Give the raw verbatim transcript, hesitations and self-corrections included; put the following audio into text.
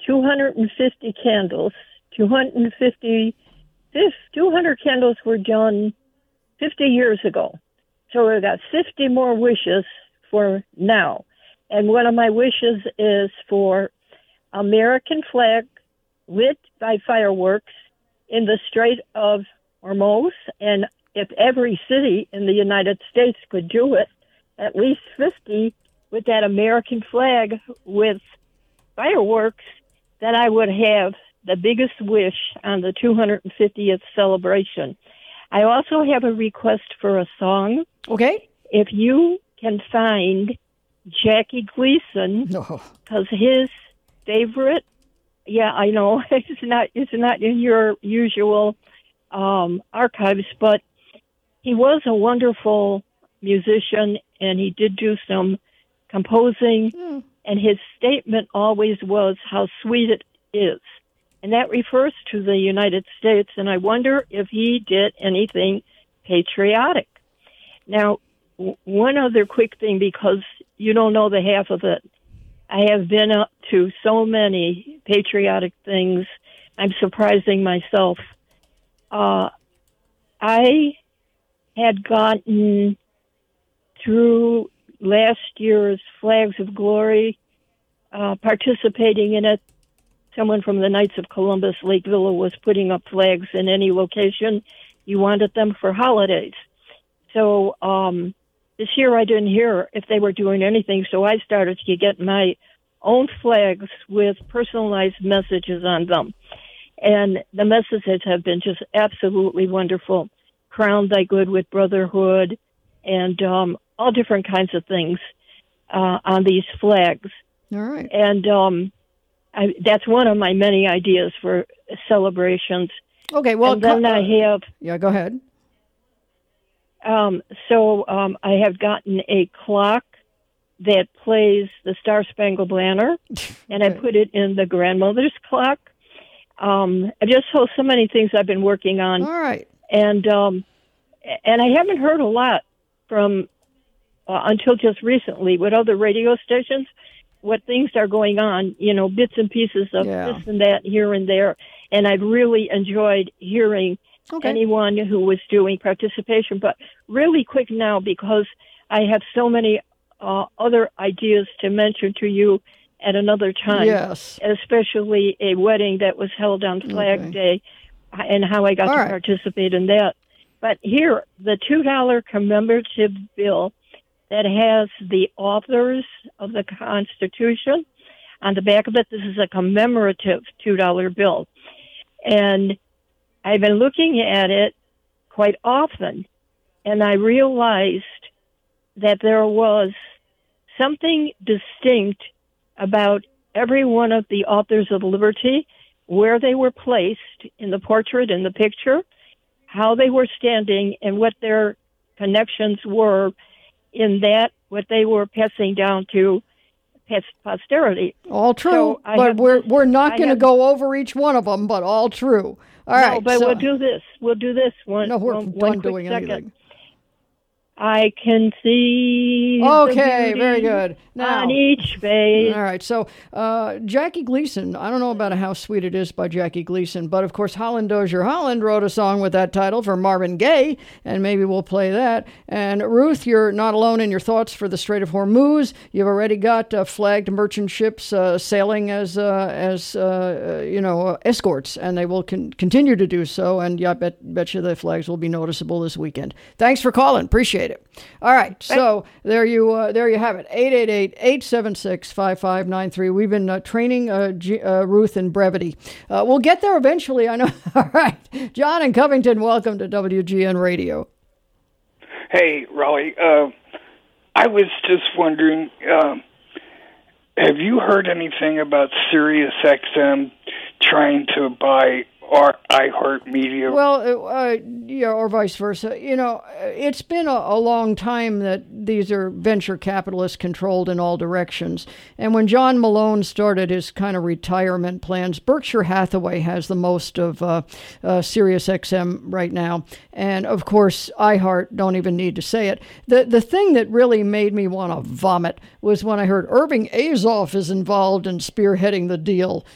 two hundred fifty candles. two hundred fifty, two hundred candles were done fifty years ago. So we've got fifty more wishes for now. And one of my wishes is for American flag lit by fireworks in the Strait of Hormuz. And if every city in the United States could do it, at least fifty with that American flag with fireworks, then I would have the biggest wish on the two hundred fiftieth celebration. I also have a request for a song. Okay. If you can find Jackie Gleason, no. because his favorite, yeah, I know, it's not, it's not in your usual um, archives, but he was a wonderful musician, and he did do some composing, mm. and his statement always was how sweet it is. And that refers to the United States, and I wonder if he did anything patriotic. Now, w- one other quick thing, because you don't know the half of it. I have been up to so many patriotic things, I'm surprising myself. Uh, I had gotten through last year's Flags of Glory, uh, participating in it. Someone from the Knights of Columbus, Lake Villa, was putting up flags in any location you wanted them for holidays. So um, this year I didn't hear if they were doing anything, so I started to get my own flags with personalized messages on them. And the messages have been just absolutely wonderful. Crown thy good with brotherhood, and um, all different kinds of things uh, on these flags. All right. And um, I, that's one of my many ideas for celebrations. Okay, well, and then uh, I have... Yeah, go ahead. Um, so um, I have gotten a clock that plays the Star Spangled Banner, and okay. I put it in the grandmother's clock. Um, I just so so many things I've been working on. All right. And, um, and I haven't heard a lot from, uh, until just recently, with other radio stations, what things are going on, you know, bits and pieces of yeah. this and that here and there. And I've really enjoyed hearing okay. anyone who was doing participation. But really quick now, because I have so many uh, other ideas to mention to you at another time. Yes. Especially a wedding that was held on Flag okay. Day and how I got All to right. participate in that. But here, the two dollar commemorative bill that has the authors of the Constitution on the back of it. This is a commemorative two dollar bill. And I've been looking at it quite often, and I realized that there was something distinct about every one of the authors of liberty, where they were placed in the portrait, in the picture, how they were standing, and what their connections were in that, what they were passing down to posterity. All true, so but we're this, we're not going to go over each one of them, but all true. All no, right, but so, we'll do this. We'll do this one. No, we're one, done one doing second. anything. I can see Okay, the very good. Now, on each page. All right, so uh, Jackie Gleason, I don't know about How Sweet It Is by Jackie Gleason, but of course Holland Dozier Holland wrote a song with that title for Marvin Gaye, and maybe we'll play that. And Ruth, you're not alone in your thoughts for the Strait of Hormuz. You've already got uh, flagged merchant ships uh, sailing as, uh, as uh, you know, uh, escorts, and they will con- continue to do so, and yeah, I bet, bet you the flags will be noticeable this weekend. Thanks for calling. Appreciate it. All right, so there you uh, there you have it. eight eight eight, eight seven six, five five nine three. We've been uh, training uh, G- uh, Ruth in brevity. Uh, we'll get there eventually, I know. All right. John in Covington, welcome to W G N Radio. Hey, Raleigh. Uh, I was just wondering, uh, have you heard anything about Sirius X M trying to buy or iHeartMedia? Well, uh, yeah, or vice versa. You know, it's been a, a long time that these are venture capitalists controlled in all directions. And when John Malone started his kind of retirement plans, Berkshire Hathaway has the most of uh, uh, Sirius X M right now. And of course, iHeart, don't even need to say it. The the thing that really made me want to vomit was when I heard Irving Azoff is involved in spearheading the deal.